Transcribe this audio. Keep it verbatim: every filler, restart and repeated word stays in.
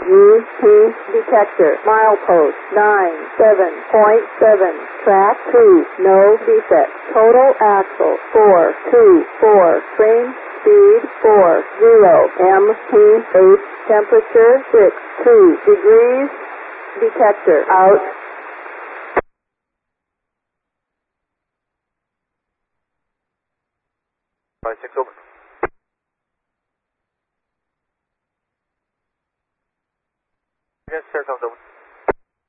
U P detector. Milepost nine seven point seven. Track two. No defect. Total axle four two four. Range speed four zero. M P H temperature six two degrees. Detector out. Five six over.